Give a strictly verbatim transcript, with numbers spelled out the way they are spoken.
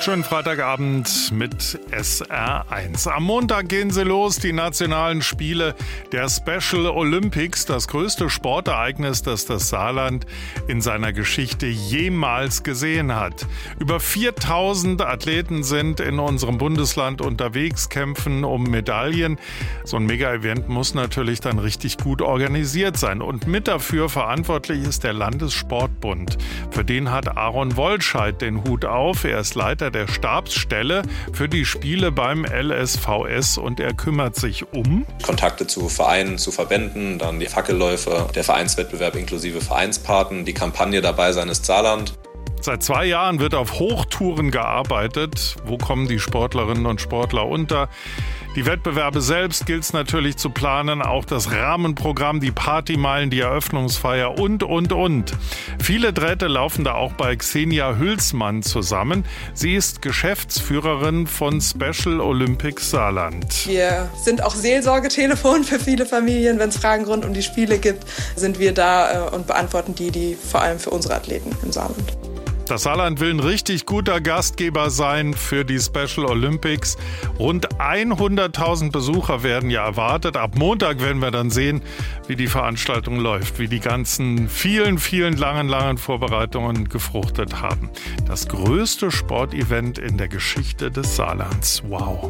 Schönen Freitagabend mit S R eins. Am Montag gehen sie los, die nationalen Spiele der Special Olympics, das größte Sportereignis, das das Saarland in seiner Geschichte jemals gesehen hat. Über viertausend Athleten sind in unserem Bundesland unterwegs, kämpfen um Medaillen. So ein Mega-Event muss natürlich dann richtig gut organisiert sein. Und mit dafür verantwortlich ist der Landessportbund. Für den hat Aaron Wollscheid den Hut auf. Er ist Leiter der Stabsstelle für die Spiele beim L S V S und er kümmert sich um Kontakte zu Vereinen, zu Verbänden, dann die Fackelläufe, der Vereinswettbewerb inklusive Vereinspaten, die Kampagne Dabei sein ist Saarland. Seit zwei Jahren wird auf Hochtouren gearbeitet. Wo kommen die Sportlerinnen und Sportler unter? Die Wettbewerbe selbst gilt es natürlich zu planen, auch das Rahmenprogramm, die Partymeilen, die Eröffnungsfeier und, und, und. Viele Drähte laufen da auch bei Xenia Hülsmann zusammen. Sie ist Geschäftsführerin von Special Olympics Saarland. Wir sind auch Seelsorgetelefon für viele Familien. Wenn es Fragen rund um die Spiele gibt, sind wir da und beantworten die, die vor allem für unsere Athleten im Saarland. Das Saarland will ein richtig guter Gastgeber sein für die Special Olympics. Rund hunderttausend Besucher werden ja erwartet. Ab Montag werden wir dann sehen, wie die Veranstaltung läuft, wie die ganzen vielen, vielen langen, langen Vorbereitungen gefruchtet haben. Das größte Sportevent in der Geschichte des Saarlands. Wow.